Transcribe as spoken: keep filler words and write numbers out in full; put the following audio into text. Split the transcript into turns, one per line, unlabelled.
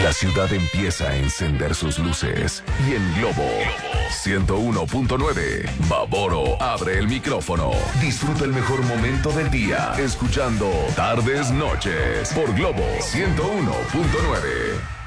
La ciudad empieza a encender sus luces y en Globo ciento uno punto nueve, Baboro abre el micrófono. Disfruta el mejor momento del día escuchando Tardes Noches por Globo ciento uno punto nueve.